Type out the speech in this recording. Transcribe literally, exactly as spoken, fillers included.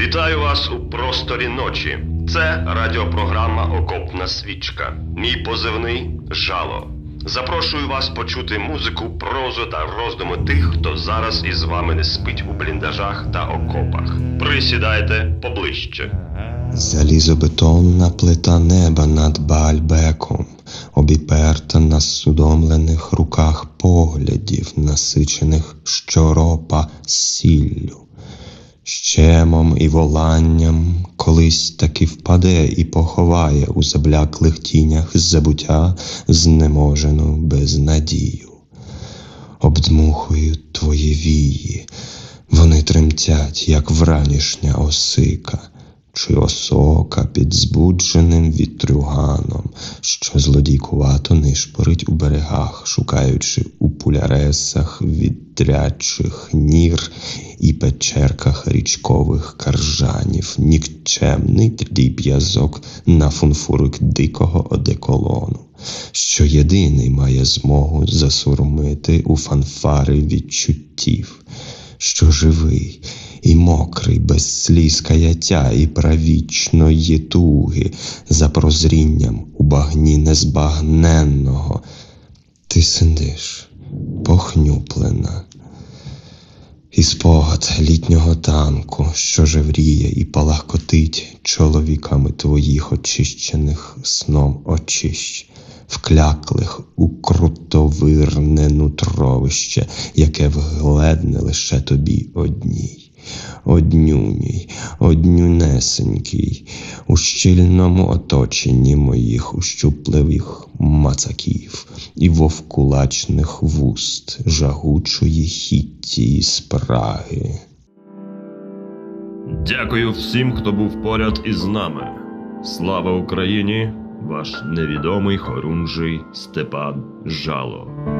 Вітаю вас у просторі ночі. Це радіопрограма «Окопна свічка». Мій позивний – Жало. Запрошую вас почути музику, прозу та роздуми тих, хто зараз із вами не спить у бліндажах та окопах. Присідайте поближче. Залізобетонна плита неба над Баальбеком, обіперта на судомлених руках поглядів, насичених щоропа сіллю. Щемом і воланням колись таки впаде і поховає у забляклих тінях забуття знеможену безнадію. Обдмухують твої вії, вони тремтять, як вранішня осика, чи осока під збудженим вітрюганом, що злодійкувато нишпорить у берегах, шукаючи у пуляресах відрядчих нір і печерках річкових каржанів нікчемний дріб'язок на фунфурик дикого одеколону, що єдиний має змогу засурмити у фанфари відчуттів, що живий і мокрий, без сліз каяття і правічної туги, за прозрінням у багні незбагненного. Ти сидиш, похнюплена, і спогад літнього танку, що жевріє і палахкотить чоловіками твоїх очищених сном очищ, вкляклих у крутовирне нутровище, яке вгледне лише тобі одній. Однюній, однюнесенькій, у щільному оточенні моїх ущупливих мацаків і вовкулачних вуст жагучої хіттії спраги. Дякую всім, хто був поряд із нами. Слава Україні! Ваш невідомий хорунжий Степан Жало.